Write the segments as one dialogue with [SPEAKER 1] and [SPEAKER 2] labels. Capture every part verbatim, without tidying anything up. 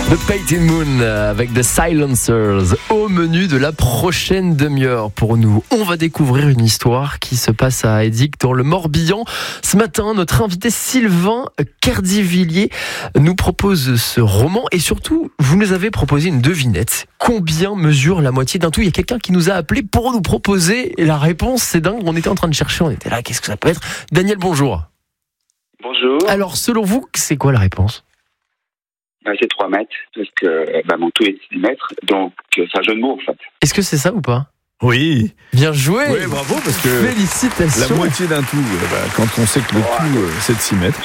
[SPEAKER 1] The Painted Moon avec The Silencers au menu de la prochaine demi-heure pour nous. On va découvrir une histoire qui se passe à Édic dans le Morbihan. Ce matin, notre invité Sylvain Cardivillier nous propose ce roman et surtout, vous nous avez proposé une devinette. Combien mesure la moitié d'un tout ? Il y a quelqu'un qui nous a appelé pour nous proposer la réponse. C'est dingue, on était en train de chercher, on était là, qu'est-ce que ça peut être ? Daniel, bonjour.
[SPEAKER 2] Bonjour.
[SPEAKER 1] Alors, selon vous, c'est quoi la réponse ?
[SPEAKER 2] Bah, c'est trois mètres, parce que bah, mon tout est six mètres, donc c'est un jeu de mots en fait.
[SPEAKER 1] Est-ce que c'est ça ou pas ?
[SPEAKER 3] Oui.
[SPEAKER 1] Bien joué.
[SPEAKER 3] Oui, bravo, parce que
[SPEAKER 1] félicitations.
[SPEAKER 3] La moitié d'un tout, eh ben, quand on sait que le tout, euh, c'est de six mètres.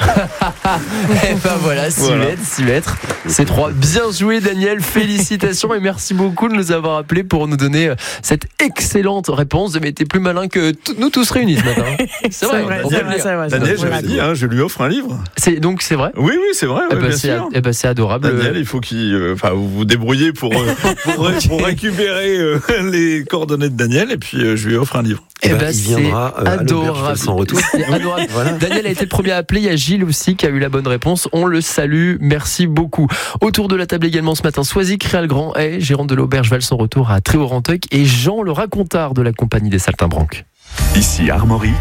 [SPEAKER 1] Et ben voilà, six
[SPEAKER 3] Voilà.
[SPEAKER 1] mètres, six mètres, c'est trois. Bien joué Daniel, félicitations et merci beaucoup de nous avoir appelés pour nous donner cette excellente réponse. Vous avez été plus malin que t- nous tous réunis ce matin. C'est vrai,
[SPEAKER 4] vrai,
[SPEAKER 1] on
[SPEAKER 4] c'est
[SPEAKER 1] peut le
[SPEAKER 4] vrai,
[SPEAKER 1] dire.
[SPEAKER 4] c'est vrai.
[SPEAKER 3] Daniel,
[SPEAKER 4] c'est vrai.
[SPEAKER 3] j'avais dit, hein, je lui offre un livre.
[SPEAKER 1] C'est, donc c'est vrai.
[SPEAKER 3] Oui, oui, c'est vrai,
[SPEAKER 1] Eh
[SPEAKER 3] ouais,
[SPEAKER 1] ben,
[SPEAKER 3] bien
[SPEAKER 1] c'est,
[SPEAKER 3] sûr.
[SPEAKER 1] eh ben, c'est adorable.
[SPEAKER 3] Daniel, il faut qu'il, euh, enfin, vous vous débrouillez pour, euh, pour, ré- pour récupérer euh, les coordonnées de Daniel, et puis euh, je lui offre un livre.
[SPEAKER 1] Eh ben,
[SPEAKER 5] ben, il
[SPEAKER 1] c'est
[SPEAKER 5] viendra euh, à l'auberge
[SPEAKER 1] adorable.
[SPEAKER 5] sans retour.
[SPEAKER 1] C'est adorable.
[SPEAKER 5] Voilà.
[SPEAKER 1] Daniel a été le premier à appeler. Il y a Gilles aussi qui a eu la bonne réponse. On le salue. Merci beaucoup. Autour de la table également ce matin, Soisic Réal-Grand est gérant de l'auberge Val sans retour à Tréoranteuil et Jean le racontard de la compagnie des Saltimbanques.
[SPEAKER 6] Ici Armorique,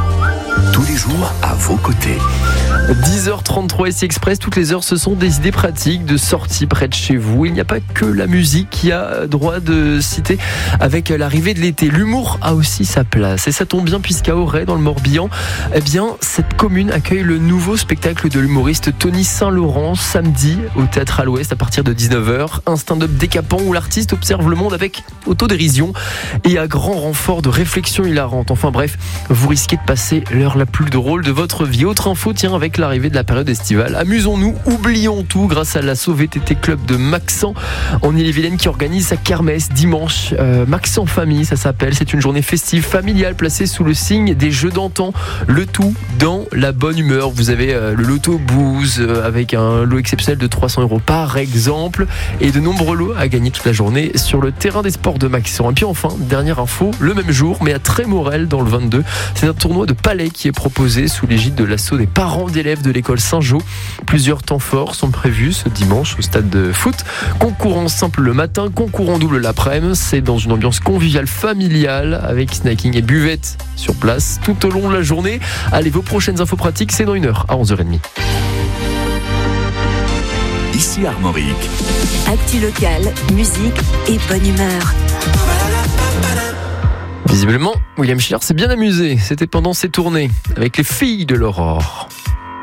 [SPEAKER 6] tous les jours à vos côtés.
[SPEAKER 1] dix heures trente-trois ici Express, toutes les heures ce sont des idées pratiques de sortie près de chez vous. Il n'y a pas que la musique qui a droit de citer avec l'arrivée de l'été. L'humour a aussi sa place et ça tombe bien puisqu'à Auray dans le Morbihan, eh bien cette commune accueille le nouveau spectacle de l'humoriste Tony Saint-Laurent samedi au Théâtre à l'Ouest à partir de dix-neuf heures. Un stand-up décapant où l'artiste observe le monde avec autodérision et à grand renfort de réflexion hilarante. Enfin bref, vous risquez de passer l'heure la plus drôle de votre vie. Autre info, tiens, avec l'arrivée de la période estivale. Amusons-nous, oublions tout grâce à l'assaut V T T Club de Maxent en Ille-et-Vilaine qui organise sa kermesse dimanche. Euh, Maxent Famille, ça s'appelle. C'est une journée festive familiale placée sous le signe des jeux d'antan. Le tout dans la bonne humeur. Vous avez euh, le loto bouse euh, avec un lot exceptionnel de trois cents euros par exemple et de nombreux lots à gagner toute la journée sur le terrain des sports de Maxent. Et puis enfin, dernière info, le même jour, mais à Trémorel dans le vingt-deux, c'est un tournoi de palais qui est proposé sous l'égide de l'assaut des parents d'élèves de l'école Saint-Jean. Plusieurs temps forts sont prévus ce dimanche au stade de foot. Concours en simple le matin, concours en double l'après-midi. C'est dans une ambiance conviviale familiale avec snacking et buvette sur place tout au long de la journée. Allez, vos prochaines infos pratiques, c'est dans une heure à onze heures trente.
[SPEAKER 6] Ici Armorique,
[SPEAKER 7] Actu locale, musique et bonne humeur.
[SPEAKER 1] Visiblement, William Schiller s'est bien amusé. C'était pendant ses tournées avec les filles de l'aurore.